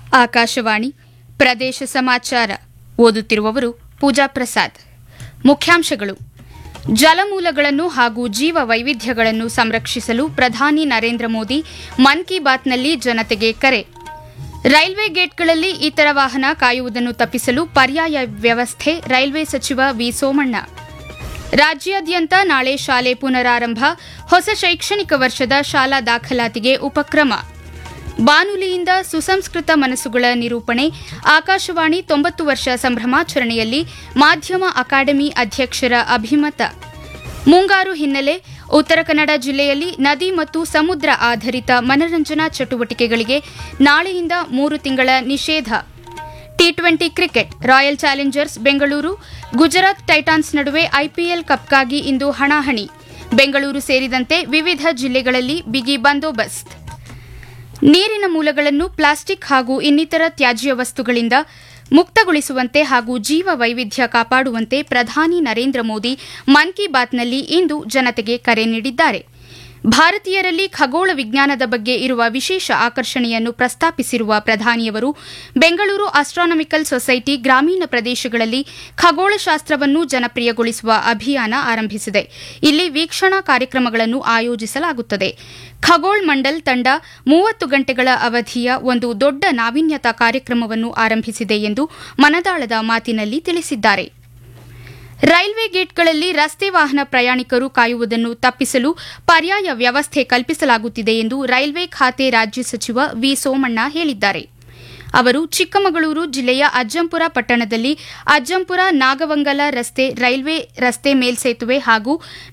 ಆಕಾಶವಾಣಿ ಪ್ರದೇಶ ಸಮಾಚಾರ ಓದುತ್ತಿರುವವರು ಪೂಜಾ ಪ್ರಸಾದ್. ಮುಖ್ಯಾಂಶಗಳು: ಜಲಮೂಲಗಳನ್ನು ಹಾಗೂ ಜೀವ ವೈವಿಧ್ಯಗಳನ್ನು ಸಂರಕ್ಷಿಸಲು ಪ್ರಧಾನಿ ನರೇಂದ್ರ ಮೋದಿ ಮನ್ ಕಿ ಬಾತ್ನಲ್ಲಿ ಜನತೆಗೆ ಕರೆ. ರೈಲ್ವೆ ಗೇಟ್ಗಳಲ್ಲಿ ಇತರ ವಾಹನ ಕಾಯುವುದನ್ನು ತಪ್ಪಿಸಲು ಪರ್ಯಾಯ ವ್ಯವಸ್ಥೆ, ರೈಲ್ವೆ ಸಚಿವ ವಿ ಸೋಮಣ್ಣ. ರಾಜ್ಯಾದ್ಯಂತ ನಾಳೆ ಶಾಲೆ ಪುನರಾರಂಭ, ಹೊಸ ಶೈಕ್ಷಣಿಕ ವರ್ಷದ ಶಾಲಾ ದಾಖಲಾತಿಗೆ ಉಪಕ್ರಮ. ಬಾನುಲಿಯಿಂದ ಸುಸಂಸ್ಕೃತ ಮನಸ್ಸುಗಳ ನಿರೂಪಣೆ, ಆಕಾಶವಾಣಿ 90 ವರ್ಷ ಸಂಭ್ರಮಾಚರಣೆಯಲ್ಲಿ ಮಾಧ್ಯಮ ಅಕಾಡೆಮಿ ಅಧ್ಯಕ್ಷರ ಅಭಿಮತ. ಮುಂಗಾರು ಹಿನ್ನೆಲೆ, ಉತ್ತರ ಕನ್ನಡ ಜಿಲ್ಲೆಯಲ್ಲಿ ನದಿ ಮತ್ತು ಸಮುದ್ರ ಆಧಾರಿತ ಮನರಂಜನಾ ಚಟುವಟಿಕೆಗಳಿಗೆ ನಾಳೆಯಿಂದ 3 ತಿಂಗಳ ನಿಷೇಧ. T20 cricket, royal Challengers Bengaluru Gujarat Titans ನಡುವೆ ಐಪಿಎಲ್ ಕಪ್ಗಾಗಿ ಇಂದು ಹಣಾಹಣಿ. ಬೆಂಗಳೂರು ಸೇರಿದಂತೆ ವಿವಿಧ ಜಿಲ್ಲೆಗಳಲ್ಲಿ ಬಿಗಿ ಬಂದೋಬಸ್ತ್. ನೀರಿನ ಮೂಲಗಳನ್ನು ಪ್ಲಾಸ್ಟಿಕ್ ಹಾಗೂ ಇನ್ನಿತರ ತ್ಯಾಜ್ಯ ವಸ್ತುಗಳಿಂದ ಮುಕ್ತಗೊಳಿಸುವಂತೆ ಹಾಗೂ ಜೀವ ವೈವಿಧ್ಯ ಕಾಪಾಡುವಂತೆ ಪ್ರಧಾನಿ ನರೇಂದ್ರ ಮೋದಿ ಮನ್ ಕಿ ಬಾತ್ನಲ್ಲಿ ಇಂದು ಜನತೆಗೆ ಕರೆ ನೀಡಿದ್ದಾರೆ. ಭಾರತೀಯರಲ್ಲಿ ಖಗೋಳ ವಿಜ್ಞಾನದ ಬಗ್ಗೆ ಇರುವ ವಿಶೇಷ ಆಕರ್ಷಣೆಯನ್ನು ಪ್ರಸ್ತಾಪಿಸಿರುವ ಪ್ರಧಾನಿಯವರು ಬೆಂಗಳೂರು ಆಸ್ಟ್ರಾನಮಿಕಲ್ ಸೊಸೈಟಿ ಗ್ರಾಮೀಣ ಪ್ರದೇಶಗಳಲ್ಲಿ ಖಗೋಳಶಾಸ್ತ್ರವನ್ನು ಜನಪ್ರಿಯಗೊಳಿಸುವ ಅಭಿಯಾನ ಆರಂಭಿಸಿದೆ. ಇಲ್ಲಿ ವೀಕ್ಷಣಾ ಕಾರ್ಯಕ್ರಮಗಳನ್ನು ಆಯೋಜಿಸಲಾಗುತ್ತದೆ. ಖಗೋಳ್ ಮಂಡಲ್ ತಂಡ 30 ಗಂಟೆಗಳ ಅವಧಿಯ ಒಂದು ದೊಡ್ಡ ನಾವೀನ್ಯತಾ ಕಾರ್ಯಕ್ರಮವನ್ನು ಆರಂಭಿಸಿದೆ ಎಂದು ಮನದಾಳದ ಮಾತಿನಲ್ಲಿ ತಿಳಿಸಿದ್ದಾರೆ. ರೈಲ್ವೆ ಗೇಟ್ಗಳಲ್ಲಿ ರಸ್ತೆ ವಾಹನ ಪ್ರಯಾಣಿಕರು ಕಾಯುವುದನ್ನು ತಪ್ಪಿಸಲು ಪರ್ಯಾಯ ವ್ಯವಸ್ಥೆ ಕಲ್ಪಿಸಲಾಗುತ್ತಿದೆ ಎಂದು ರೈಲ್ವೆ ಖಾತೆ ರಾಜ್ಯ ಸಚಿವ ವಿ ಸೋಮಣ್ಣ ಹೇಳಿದ್ದಾರೆ. ಅವರು ಚಿಕ್ಕಮಗಳೂರು ಜಿಲ್ಲೆಯ ಅಜ್ಜಂಪುರ ಪಟ್ಟಣದಲ್ಲಿ ಅಜ್ಜಂಪುರ ನಾಗವಂಗಲ ರಸ್ತೆ ರೈಲ್ವೆ ರಸ್ತೆ ಮೇಲ್ಸೇತುವೆ ಹಾಗೂ